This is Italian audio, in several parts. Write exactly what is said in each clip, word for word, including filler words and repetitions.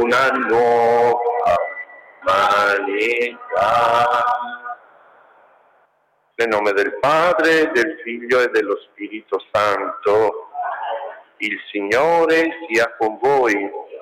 una nuova umanità. Nel nome del Padre, del Figlio e dello Spirito Santo. Il Signore sia con voi.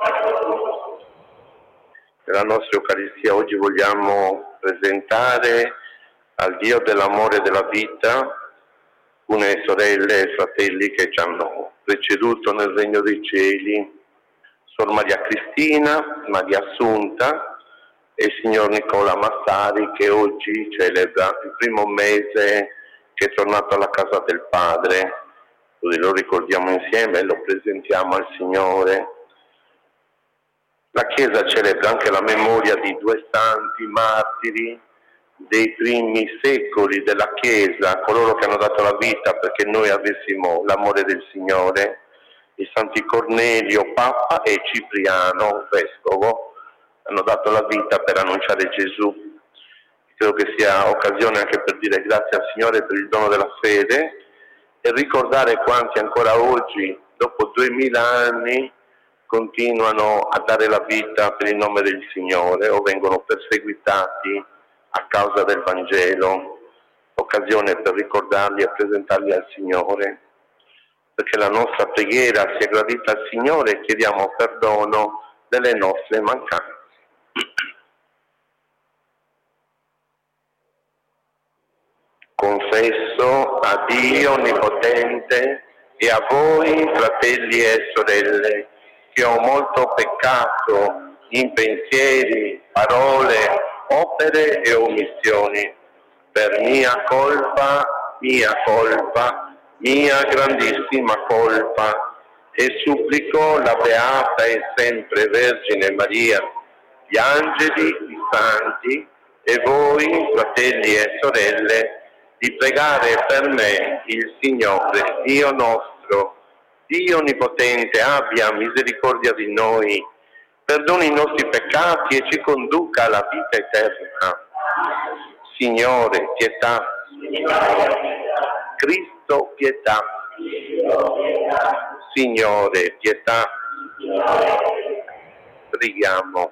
Nella nostra Eucaristia oggi vogliamo presentare al Dio dell'amore e della vita alcune sorelle e fratelli che ci hanno preceduto nel Regno dei Cieli, Sor Maria Cristina, Maria Assunta e il Signor Nicola Massari, che oggi celebra il primo mese che è tornato alla casa del Padre. Così lo ricordiamo insieme e lo presentiamo al Signore. La Chiesa celebra anche la memoria di due santi martiri dei primi secoli della Chiesa, coloro che hanno dato la vita perché noi avessimo l'amore del Signore, i santi Cornelio, Papa, e Cipriano, Vescovo, hanno dato la vita per annunciare Gesù. Credo che sia occasione anche per dire grazie al Signore per il dono della fede e ricordare quanti ancora oggi, dopo duemila anni, continuano a dare la vita per il nome del Signore o vengono perseguitati a causa del Vangelo. Occasione per ricordarli e presentarli al Signore, perché la nostra preghiera sia gradita al Signore e chiediamo perdono delle nostre mancanze. Confesso a Dio Onnipotente e a voi, fratelli e sorelle, che ho molto peccato in pensieri, parole, opere e omissioni, per mia colpa, mia colpa, mia grandissima colpa, e supplico la Beata e sempre Vergine Maria, gli angeli, i santi e voi, fratelli e sorelle, di pregare per me il Signore, Dio nostro, Dio Onnipotente, abbia misericordia di noi, perdoni i nostri peccati e ci conduca alla vita eterna. Signore, pietà. Cristo, pietà. Signore, pietà. Preghiamo.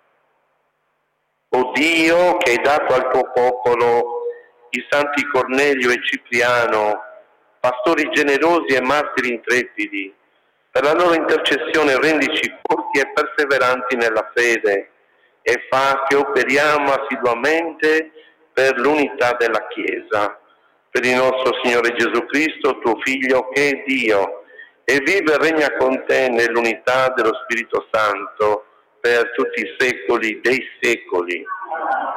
O Dio, che hai dato al tuo popolo i santi Cornelio e Cipriano, pastori generosi e martiri intrepidi, per la loro intercessione rendici forti e perseveranti nella fede e fa che operiamo assiduamente per l'unità della Chiesa. Per il nostro Signore Gesù Cristo, tuo Figlio, che è Dio, e vive e regna con te nell'unità dello Spirito Santo per tutti i secoli dei secoli.